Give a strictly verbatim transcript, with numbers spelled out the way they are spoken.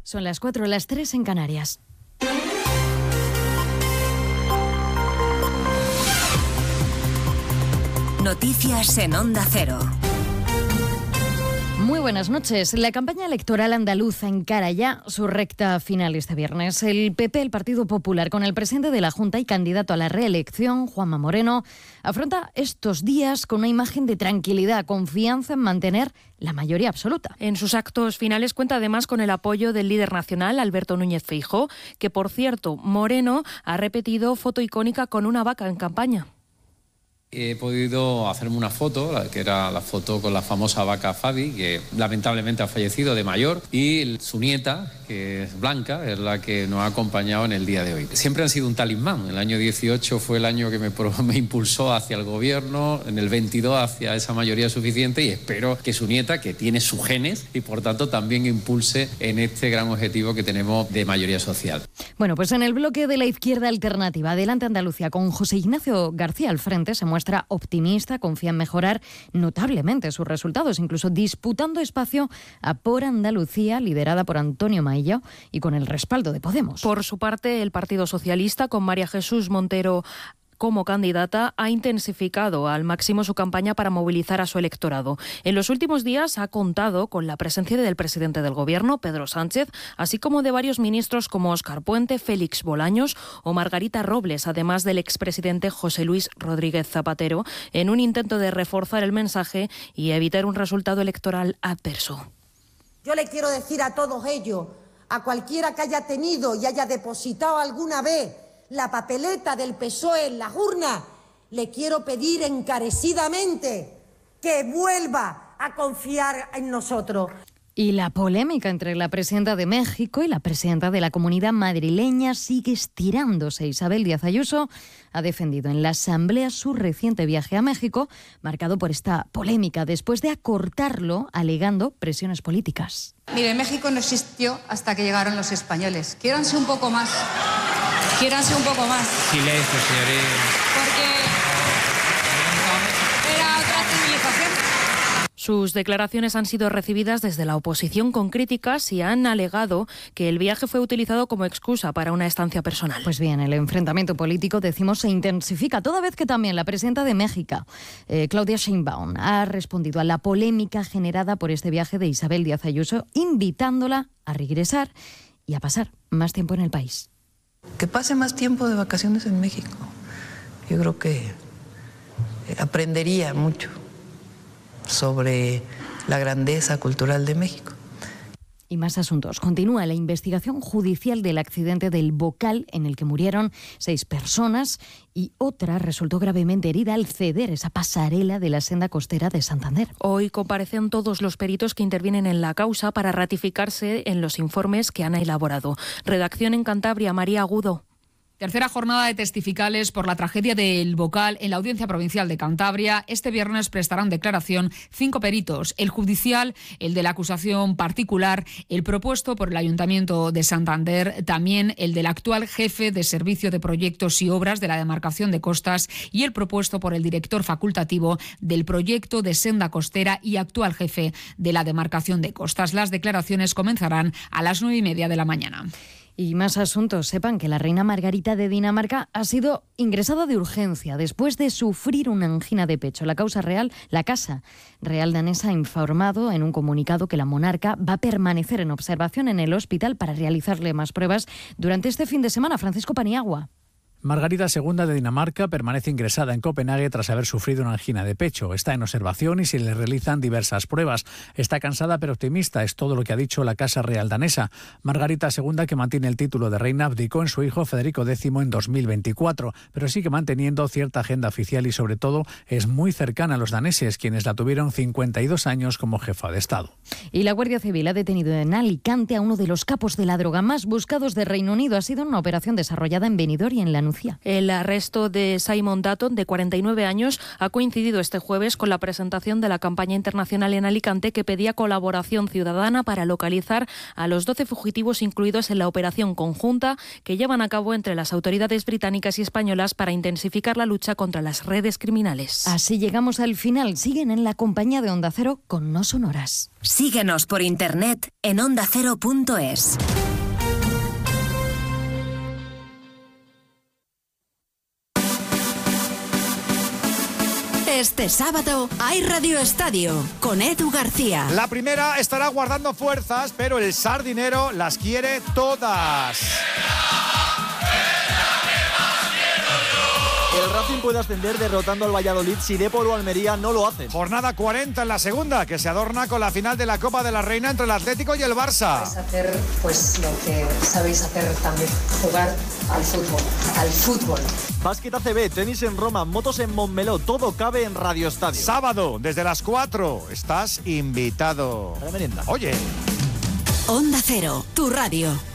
Son las cuatro, las tres en Canarias. Noticias en Onda Cero. Muy buenas noches. La campaña electoral andaluza encara ya su recta final este viernes. El P P, el Partido Popular, con el presidente de la Junta y candidato a la reelección, Juanma Moreno, afronta estos días con una imagen de tranquilidad, confianza en mantener la mayoría absoluta. En sus actos finales cuenta además con el apoyo del líder nacional, Alberto Núñez Feijóo, que, por cierto, Moreno ha repetido foto icónica con una vaca en campaña. He podido hacerme una foto, que era la foto con la famosa vaca Fadi, que lamentablemente ha fallecido de mayor, y su nieta, que es Blanca, es la que nos ha acompañado en el día de hoy. Siempre han sido un talismán. El año dieciocho fue el año que me, me impulsó hacia el gobierno, en el veintidós hacia esa mayoría suficiente, y espero que su nieta, que tiene sus genes, y por tanto también impulse en este gran objetivo que tenemos de mayoría social. Bueno, pues en el bloque de la izquierda alternativa, Adelante Andalucía, con José Ignacio García al frente, se muestra optimista, confía en mejorar notablemente sus resultados, incluso disputando espacio a Por Andalucía, liderada por Antonio Maillo y con el respaldo de Podemos. Por su parte, el Partido Socialista, con María Jesús Montero como candidata, ha intensificado al máximo su campaña para movilizar a su electorado. En los últimos días ha contado con la presencia del presidente del Gobierno, Pedro Sánchez, así como de varios ministros como Óscar Puente, Félix Bolaños o Margarita Robles, además del expresidente José Luis Rodríguez Zapatero, en un intento de reforzar el mensaje y evitar un resultado electoral adverso. Yo le quiero decir a todos ellos, a cualquiera que haya tenido y haya depositado alguna vez la papeleta del P S O E en las urnas, le quiero pedir encarecidamente que vuelva a confiar en nosotros. Y la polémica entre la presidenta de México y la presidenta de la Comunidad Madrileña sigue estirándose. Isabel Díaz Ayuso ha defendido en la Asamblea su reciente viaje a México, marcado por esta polémica, después de acortarlo alegando presiones políticas. Mire, México no existió hasta que llegaron los españoles. Quiéranse un poco más. Quiéranse un poco más. Silencio, señoría. Porque era otra civilización. Sus declaraciones han sido recibidas desde la oposición con críticas y han alegado que el viaje fue utilizado como excusa para una estancia personal. Pues bien, el enfrentamiento político, decimos, se intensifica, toda vez que también la presidenta de México, eh, Claudia Sheinbaum, ha respondido a la polémica generada por este viaje de Isabel Díaz Ayuso, invitándola a regresar y a pasar más tiempo en el país. Que pase más tiempo de vacaciones en México. Yo creo que aprendería mucho sobre la grandeza cultural de México. Y más asuntos. Continúa la investigación judicial del accidente del Bocal en el que murieron seis personas y otra resultó gravemente herida al ceder esa pasarela de la senda costera de Santander. Hoy comparecen todos los peritos que intervienen en la causa para ratificarse en los informes que han elaborado. Redacción en Cantabria, María Agudo. Tercera jornada de testificales por la tragedia del Bocal en la Audiencia Provincial de Cantabria. Este viernes prestarán declaración cinco peritos, el judicial, el de la acusación particular, el propuesto por el Ayuntamiento de Santander, también el del actual jefe de Servicio de Proyectos y Obras de la Demarcación de Costas y el propuesto por el director facultativo del proyecto de senda costera y actual jefe de la Demarcación de Costas. Las declaraciones comenzarán a las nueve y media de la mañana. Y más asuntos. Sepan que la reina Margarita de Dinamarca ha sido ingresada de urgencia después de sufrir una angina de pecho. La causa real, la Casa Real danesa ha informado en un comunicado que la monarca va a permanecer en observación en el hospital para realizarle más pruebas durante este fin de semana. Francisco Paniagua. Margarita segunda de Dinamarca permanece ingresada en Copenhague tras haber sufrido una angina de pecho. Está en observación y se le realizan diversas pruebas. Está cansada pero optimista, es todo lo que ha dicho la Casa Real danesa. Margarita segunda, que mantiene el título de reina, abdicó en su hijo Federico décimo en dos mil veinticuatro, pero sigue manteniendo cierta agenda oficial y sobre todo es muy cercana a los daneses, quienes la tuvieron cincuenta y dos años como jefa de Estado. Y la Guardia Civil ha detenido en Alicante a uno de los capos de la droga más buscados de Reino Unido. Ha sido una operación desarrollada en Benidorm y en la Nucía. El arresto de Simon Dutton, de cuarenta y nueve años, ha coincidido este jueves con la presentación de la campaña internacional en Alicante que pedía colaboración ciudadana para localizar a los doce fugitivos incluidos en la operación conjunta que llevan a cabo entre las autoridades británicas y españolas para intensificar la lucha contra las redes criminales. Así llegamos al final. Siguen en la compañía de Onda Cero con No Sonoras. Síguenos por internet en onda cero punto es. Este sábado hay Radio Estadio con Edu García. La primera estará guardando fuerzas, pero el sardinero las quiere todas. El Racing puede ascender derrotando al Valladolid si Depor o Almería no lo hacen. Jornada cuarenta en la segunda, que se adorna con la final de la Copa de la Reina entre el Atlético y el Barça. Vais a hacer pues lo que sabéis hacer también, jugar al fútbol, al fútbol. Básquet A C B, tenis en Roma, motos en Montmeló, todo cabe en Radio Estadio. Sábado, desde las cuatro, estás invitado. A la merienda. Oye. Onda Cero, tu radio.